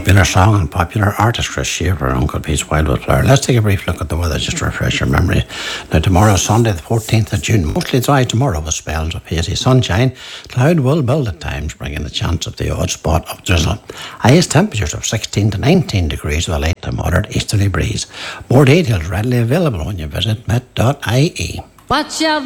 Popular song and popular artist Chris Shaver, Uncle Pete's Wildwood Flower. Let's take a brief look at the weather just to refresh your memory. Now, tomorrow, Sunday, the 14th of June, mostly dry tomorrow with spells of hazy sunshine. Cloud will build at times, bringing the chance of the odd spot of drizzle. Highest temperatures of 16 to 19 degrees with a light to moderate easterly breeze. More details readily available when you visit met.ie. Watch out.